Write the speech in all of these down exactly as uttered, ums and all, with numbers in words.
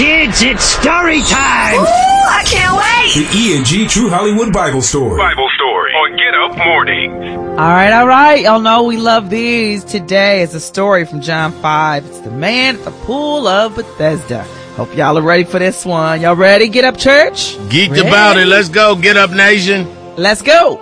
Kids, it's story time! Ooh, I can't wait! The E and G True Hollywood Bible Story. Bible Story on Get Up Mornings. All right, all right. Y'all know we love these. Today is a story from John five. It's the man at the pool of Bethesda. Hope y'all are ready for this one. Y'all ready? Get up, church? Geeked Ready? about it. Let's go. Get up, nation. Let's go.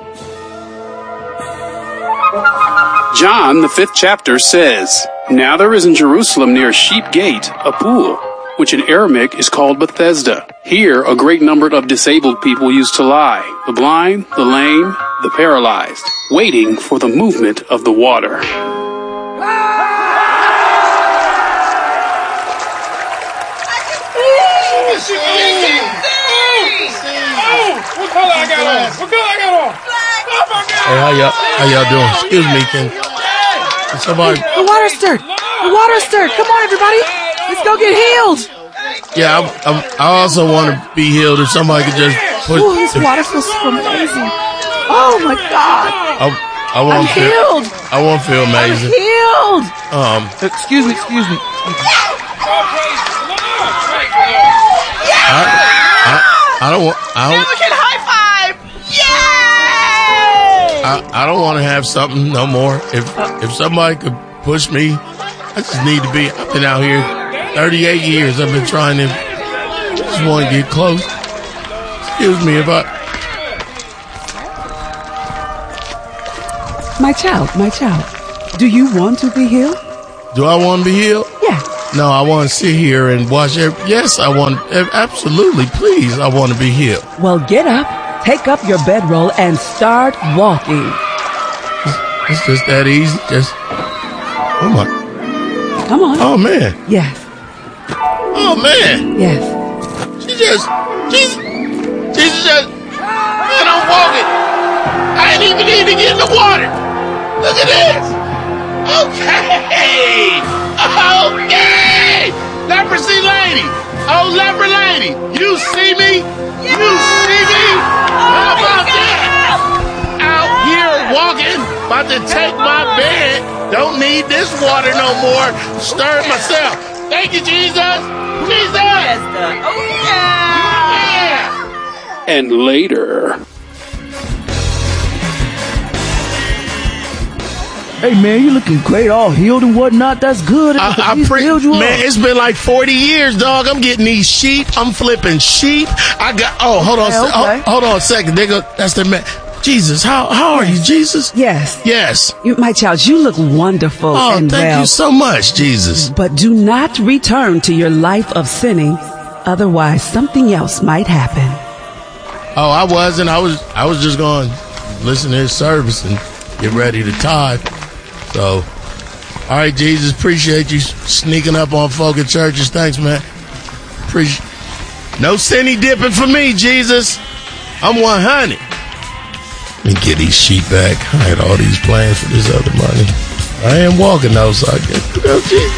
John, the fifth chapter, says, Now there is in Jerusalem near Sheep Gate a pool, which in Aramaic is called Bethesda. Here a great number of disabled people used to lie, the blind, the lame, the paralyzed, waiting for the movement of the water. What color I got on? What color I got on? Oh my God! Hey, how y'all, how y'all doing? Excuse me, can, can somebody... The water's stirred. The water's stirred. Come on, everybody. Let's go get healed. Yeah, I, I, I also want to be healed. If somebody could just put... Ooh, this water feels so amazing. Oh, my God. I, I want I'm to feel, healed. I want to feel amazing. I'm healed. Um, Excuse me, excuse me. I, I, I don't want... I don't, We can high five! Yay! I, I don't want to have something no more. If if somebody could push me, I just need to be... I've been out here thirty-eight years. I've been trying to... just want to get close. Excuse me if I... My child, my child, do you want to be healed? Do I want to be healed? Yeah. No, I want to sit here and watch every... Yes, I want... Absolutely, please, I want to be healed. Well, get up, take up your bedroll, and start walking. It's, it's just that easy. Just... Oh, my... Come on. Oh, man. Yes, Oh, man. yes. She just... Jesus... Jesus just... Man, I'm walking. I ain't even need to get in the water. Look at this. Okay. Okay. Leprosy lady. Oh, leper lady. You see me? You see me? How about that? Out here walking, about to take my bed. Don't need this water no more. Stir myself. Thank you, Jesus. Jesus. Oh, yeah. Yeah. And later... Hey, man, you looking great, all healed and whatnot. That's good. I, I He's pre- healed you up. man, it's been like forty years, dog. I'm getting these sheep. I'm flipping sheep. I got. Oh, hold on, Okay, se- okay. Hold, hold on a second. They go. That's the man. Jesus, how how are you, Jesus? Yes. Yes. You, my child, you look wonderful Oh, and thank well. you so much, Jesus. But do not return to your life of sinning, otherwise something else might happen. Oh, I wasn't. I was. I was just going to listen to his service and get ready to tithe. So, all right, Jesus, appreciate you sneaking up on folk at churches. Thanks, man. Appreciate. No sinny dipping for me, Jesus. I'm one hundred. Let me get these sheep back. I had all these plans for this other money. I am walking though, so I get to go, Jesus.